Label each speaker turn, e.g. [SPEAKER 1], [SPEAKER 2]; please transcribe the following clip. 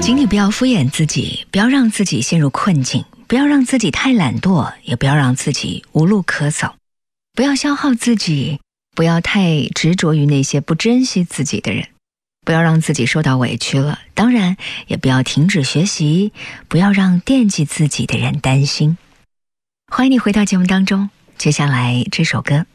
[SPEAKER 1] 请你不要敷衍自己，不要让自己陷入困境，不要让自己太懒惰，也不要让自己无路可走，不要消耗自己，不要太执着于那些不珍惜自己的人，不要让自己受到委屈了，当然也不要停止学习，不要让惦记自己的人担心。欢迎你回到节目当中，接下来这首歌